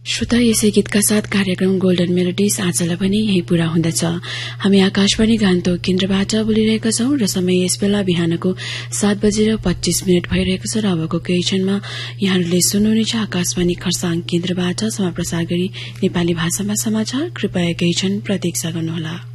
श्रोता, यसै गीतका साथ कार्यक्रम गोल्डन मेलोडिज आजलाई पनि यही पूरा हुँदछ। हामी आकाशवाणी गान्तोक केन्द्रबाट बोलिरहेका छौं र समय यस बेला बिहानको 7:25 भइरहेको छ र अबको केही क्षणमा यहाँहरूले सुन्नुहुनेछ आकाशवाणी खरसाङ केन्द्रबाट समाप्रसार गरी नेपाली भाषामा समाचार। कृपया केही क्षण प्रतीक्षा गर्नुहोला।